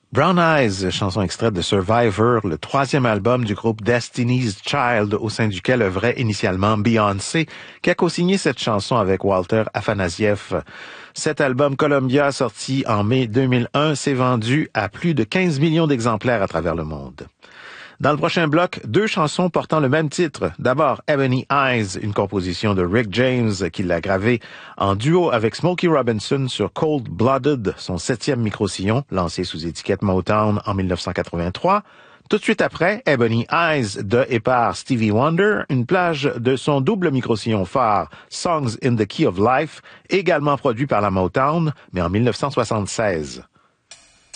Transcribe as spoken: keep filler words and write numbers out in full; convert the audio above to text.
Brown Eyes, chanson extraite de Survivor, le troisième album du groupe Destiny's Child, au sein duquel œuvrait initialement Beyoncé, qui a co-signé cette chanson avec Walter Afanasieff. Cet album Columbia, sorti en mai deux mille un, s'est vendu à plus de quinze millions d'exemplaires à travers le monde. Dans le prochain bloc, deux chansons portant le même titre. D'abord, Ebony Eyes, une composition de Rick James qui l'a gravée en duo avec Smokey Robinson sur Cold Blooded, son septième micro-sillon, lancé sous étiquette Motown en mille neuf cent quatre-vingt-trois. Tout de suite après, Ebony Eyes de et par Stevie Wonder, une plage de son double micro-sillon phare, Songs in the Key of Life, également produit par la Motown, mais en mille neuf cent soixante-seize.